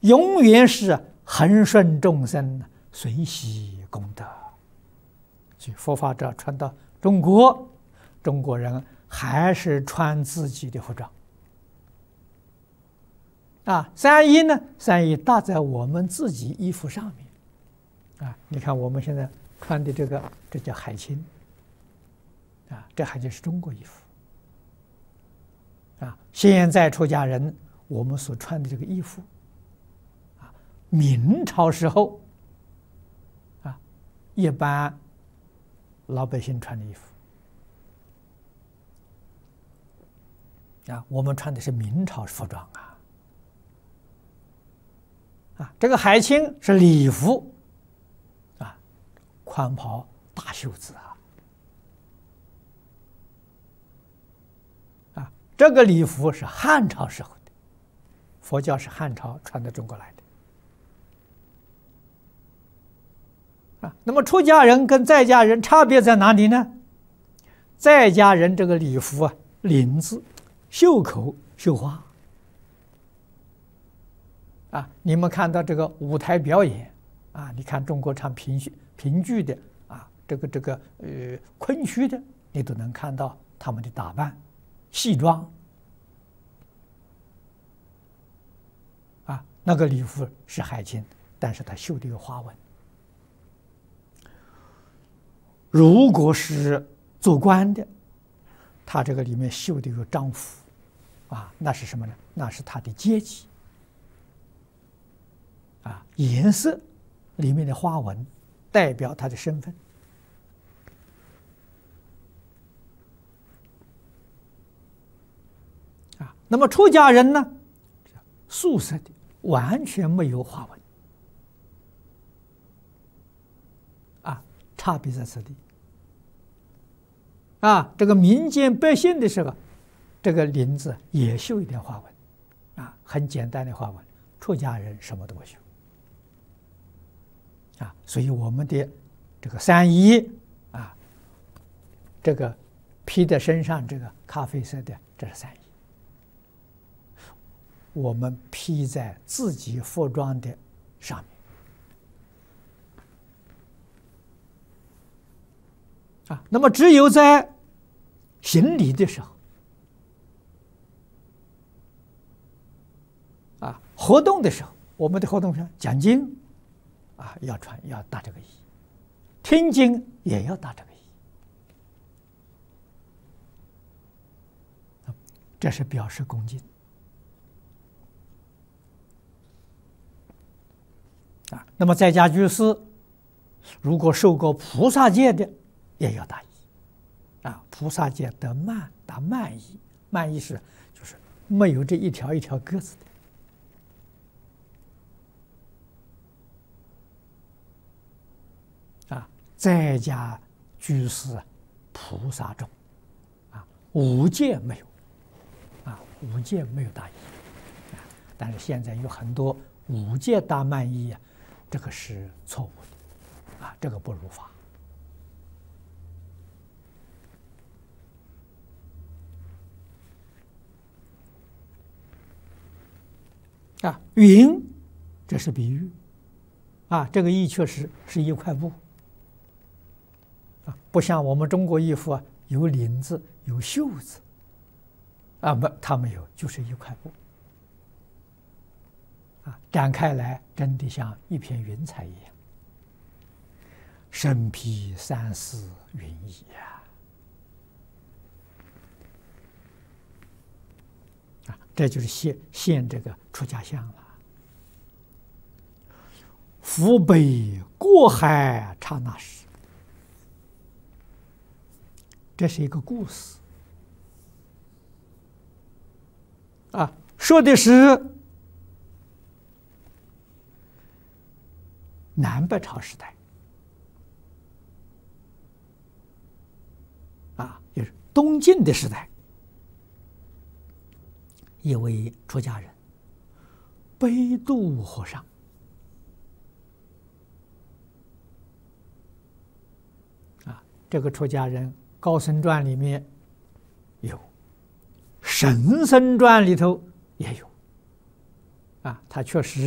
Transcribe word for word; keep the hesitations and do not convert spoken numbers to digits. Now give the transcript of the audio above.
永远是恒顺众生，随喜功德。所以佛法只要传到中国，中国人还是穿自己的服装。啊，三衣呢？三衣搭在我们自己衣服上面。啊，你看我们现在穿的这个，这叫海青。啊，这还就是中国衣服。啊，现在出家人我们所穿的这个衣服，啊，明朝时候，啊，一般老百姓穿的衣服。啊，我们穿的是明朝服装啊。啊，这个海青是礼服，啊，宽袍大袖子啊，啊，这个礼服是汉朝时候的，佛教是汉朝传到中国来的，啊，那么出家人跟在家人差别在哪里呢？在家人这个礼服啊，领子、袖口绣花。啊，你们看到这个舞台表演啊，你看中国唱评剧评剧的啊，这个这个呃昆曲的，你都能看到他们的打扮、戏装啊，那个礼服是海青，但是它绣的有花纹。如果是做官的，他这个里面绣的有章符啊，那是什么呢？那是他的阶级。啊，颜色里面的花纹代表他的身份。啊，那么出家人呢，素色的，完全没有花纹。啊，差别在这里。啊，这个民间百姓的时候，这个领子也绣一点花纹，啊，很简单的花纹。出家人什么都不绣。啊，所以我们的这个三衣啊，这个披在身上这个咖啡色的，这是三衣。我们披在自己服装的上面。啊，那么只有在行礼的时候，啊，活动的时候，我们的活动上讲经。啊，要穿要搭这个衣，听经也要搭这个衣，这是表示恭敬。啊，那么在家居士，如果受过菩萨戒的，也要搭衣。啊，菩萨戒得慢，搭慢衣，慢衣是就是没有这一条一条格子的。在家居士菩萨众，啊，五戒没有，啊，五戒没有大衣，啊，但是现在有很多五戒大慢衣啊，这个是错误的，啊，这个不如法。啊，云，这是比喻，啊，这个衣确实是一块布。不像我们中国衣服啊，有领子有袖子，啊不，它没有，就是一块布，啊，展开来真的像一片云彩一样，身披三丝云衣呀，啊，这就是现现这个出家相了。扶北过海刹那时。这是一个故事，啊，说的是南北朝时代，啊，就是东晋的时代，一位出家人悲度和尚，啊，这个出家人。高僧传里面有，神僧传里头也有，啊，他确实